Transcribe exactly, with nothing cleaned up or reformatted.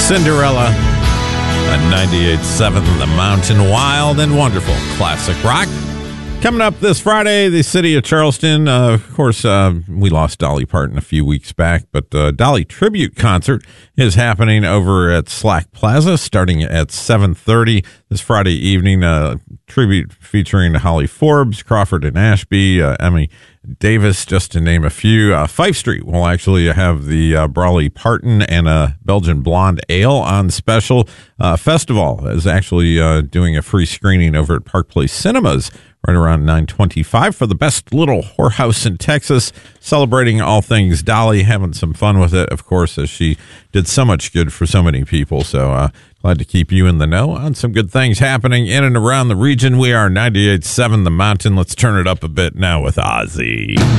Cinderella at ninety-eight point seven The Mountain. Wild and wonderful classic rock. Coming up this Friday, the city of Charleston. Uh, of course, uh, we lost Dolly Parton a few weeks back, but uh, Dolly Tribute Concert is happening over at Slack Plaza starting at seven thirty this Friday evening. Uh, tribute featuring Holly Forbes, Crawford and Ashby, uh, Emmy Davis, just to name a few. Uh, Fife Street will actually have the uh, Brawley Parton and a Belgian Blonde Ale on special. Uh, Festival is actually uh, doing a free screening over at Park Place Cinemas right around nine twenty-five for the best little whorehouse in Texas, celebrating all things Dolly, having some fun with it, of course, as she did so much good for so many people. So uh, glad to keep you in the know on some good things happening in and around the region. We are ninety-eight point seven The Mountain. Let's turn it up a bit now with Ozzy.